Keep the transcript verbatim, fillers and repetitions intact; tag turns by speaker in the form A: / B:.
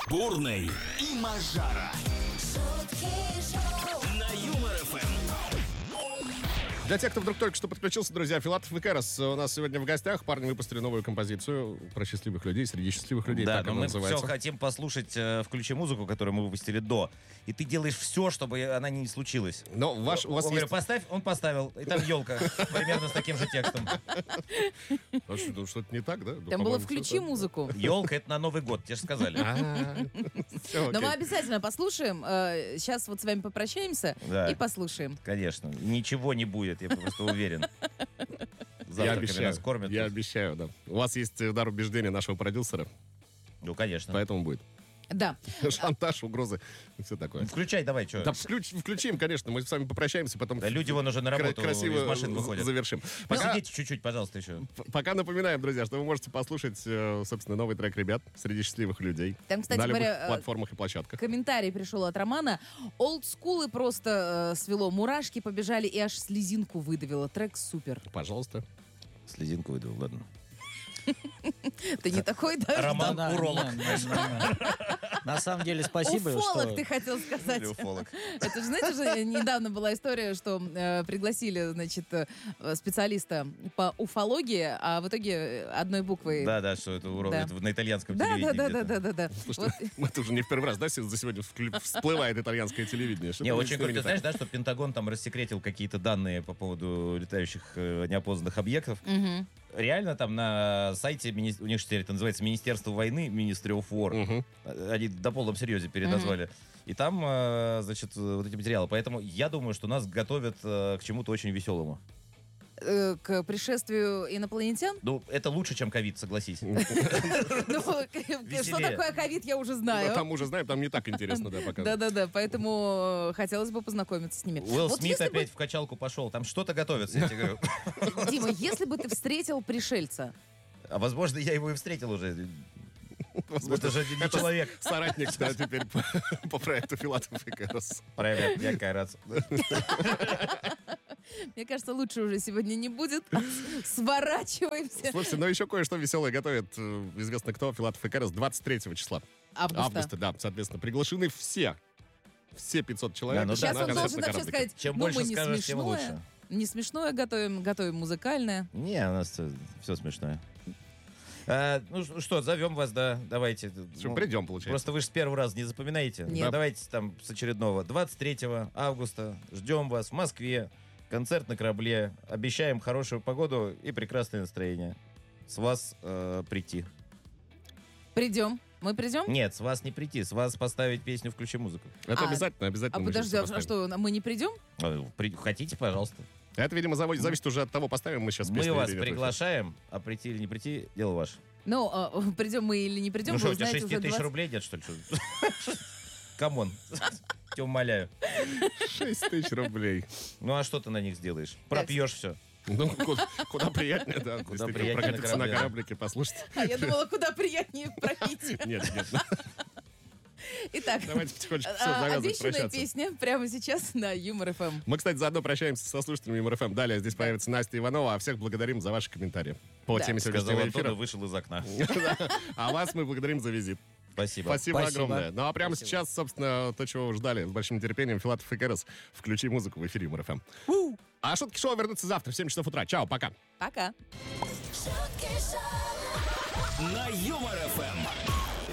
A: Бурный и Мажара. На Юмор-ФМ.
B: Для тех, кто вдруг только что подключился, друзья, Филатов и Карас у нас сегодня в гостях. Парни выпустили новую композицию про счастливых людей, среди счастливых людей.
C: Да,
B: так
C: но
B: она
C: мы
B: называется.
C: все хотим послушать э, «Включи музыку», которую мы выпустили до. И ты делаешь все, чтобы она не случилась.
B: Но ваш, у вас
C: Он
B: есть...
C: говорит, поставь, он поставил. И там елка. Примерно с таким же текстом.
B: А что, ну, что-то не так, да? Ну,
D: Там было
B: по-моему,
D: «Включи
B: всё так.
D: музыку».
C: Елка — это на Новый год, тебе же сказали.
B: А, всё,
D: Но мы
B: окей.
D: обязательно послушаем. Сейчас вот с вами попрощаемся
C: Да.
D: и послушаем.
C: Конечно. Ничего не будет, я просто уверен.
B: Я
C: Завтраками
B: обещаю,
C: нас кормят.
B: я обещаю, да. У вас есть удар убеждения нашего продюсера,
C: Ну, конечно.
B: поэтому будет.
D: Да.
B: Шантаж, угрозы и все такое.
C: Включай давай, что.
B: Да, включ- включим, конечно, мы с вами попрощаемся, потом
C: Да люди вон уже на
B: кра-
C: работу
B: красиво
C: из машин выходят.
B: завершим. Пока,
C: Посидите чуть-чуть, пожалуйста, еще.
B: п- пока напоминаем, друзья, что вы можете послушать, э, собственно, новый трек ребят «Среди счастливых людей»
D: Там, кстати
B: на любых
D: говоря, э,
B: платформах и площадках.
D: Комментарий пришел от Романа. Олдскулы просто э, свело, мурашки побежали и аж слезинку выдавило. Трек супер.
B: Пожалуйста.
C: Слезинку выдал, ладно.
D: Ты не такой даже.
C: Роман
E: Да,
C: уролог.
E: не, не, не, не. На самом деле, спасибо,
D: Уфолог,
E: что...
D: ты хотел сказать.
C: Или уфолог.
D: Это же, знаете, же недавно была история, что э, пригласили, значит, э, специалиста по уфологии, а в итоге одной буквой...
C: Да, да, что это урод
D: Да.
C: это на итальянском
D: Да,
C: телевидении.
D: да, да,
C: где-то.
D: да, да, да.
B: Слушайте, это уже не в первый раз, да, за сегодня вклю- всплывает итальянское телевидение. Что-то
C: Не,
B: с
C: очень
B: ними
C: круто.
B: не
C: Ты знаешь,
B: так.
C: да, что Пентагон там рассекретил какие-то данные по поводу летающих э, неопознанных объектов.
D: Мгм.
C: Реально там на сайте, мини- у них же теперь это называется Министерство войны, Ministry of War.
B: Мгм.
C: Они до полном серьезе переназвали. И там, э, значит, вот эти материалы. Поэтому я думаю, что нас готовят э, к чему-то очень веселому.
D: Э, К пришествию инопланетян?
C: Ну, это лучше, чем ковид, согласись.
D: Ну, что
C: Веселее.
D: такое ковид, я уже
B: Ну,
D: знаю.
B: там уже знаем, там не так интересно, да, пока.
D: Да-да-да, поэтому э, хотелось бы познакомиться с ними.
C: Уилл
D: Вот
C: Смит
D: если бы-
C: опять в качалку пошел. Там что-то готовится, я тебе говорю.
D: Дима, если бы ты встретил пришельца,
C: А возможно, я его и встретил уже.
B: Возможно,
C: Это же не
B: это
C: человек.
B: Соратник, да, теперь по, по проекту Филатов и Карас.
C: Правильно, я Карац.
D: мне кажется, лучше уже сегодня не будет. Сворачиваемся.
B: Слушайте, но еще кое-что веселое готовит э, известно кто, Филатов и Карас, двадцать третьего числа.
D: Августа.
B: Августа, да, соответственно, приглашены все. Все пятьсот человек.
C: Да, ну
D: Сейчас
C: да,
D: он
B: на
D: должен
B: концерт на
D: вообще
B: кораблике.
D: сказать,
C: Чем
D: ну
C: больше
D: мы не
C: скажешь, тем
D: смешное.
C: лучше.
D: Не смешное готовим, готовим музыкальное.
C: Не, у нас все смешное. А, ну ш- что, зовем вас, да, давайте.
B: Что,
C: Ну,
B: придем, получается.
C: Просто вы же с первого раза не запоминаете.
D: Нет.
C: Да, давайте там с очередного. двадцать третьего августа ждем вас в Москве. Концерт на корабле. Обещаем хорошую погоду и прекрасное настроение. С вас э, прийти.
D: Придем. Мы придем?
C: Нет, с вас не прийти. С вас поставить песню «Включи музыку».
B: Это
D: А,
B: обязательно, обязательно.
D: А
B: мы
D: подожди,
B: сейчас
D: а
B: поставим.
D: что, мы не придем?
C: А, при- Хотите, пожалуйста.
B: Это, видимо, заво- зависит уже от того, поставим мы сейчас
C: Мы
B: песню
C: вас
B: или нет.
C: приглашаем, а прийти или не прийти — дело ваше.
D: Ну, а, придем мы или не придем,
C: Ну
D: вы
C: что, у тебя
D: узнаете
C: шесть
D: уже
C: тысяч
D: двадцать
C: рублей нет, что ли? Камон. Тебя умоляю.
B: шесть тысяч рублей.
C: Ну а что ты на них сделаешь? Пропьешь все.
B: Ну, куда, куда приятнее, да.
C: Куда
B: действительно,
C: приятнее на
B: прокатиться на
C: корабле.
B: кораблике, послушать.
D: А я думала, куда приятнее пропить.
B: Нет, нет.
D: Итак,
B: Давайте потихонечку все
D: а,
B: завязывать,
D: обещанная
B: прощаться.
D: песня прямо сейчас на Юмор эф эм.
B: Мы, кстати, заодно прощаемся со слушателями МРФМ. Далее здесь появится Настя Иванова, а всех благодарим за ваши комментарии по
D: Да.
B: теме
C: Сказал
B: сегодняшнего
C: Антон и
B: эфира.
C: вышел из окна.
B: Да. А вас мы благодарим за визит.
C: Спасибо.
B: Спасибо,
E: Спасибо.
B: огромное. Ну а прямо
E: Спасибо.
B: сейчас, собственно, то, чего вы ждали с большим терпением, Филатов и Карас. Включи музыку в эфире МРФМ. А шутки шоу вернутся завтра в семь часов утра. Чао, пока.
D: Пока.
A: На Юмор-ФМ.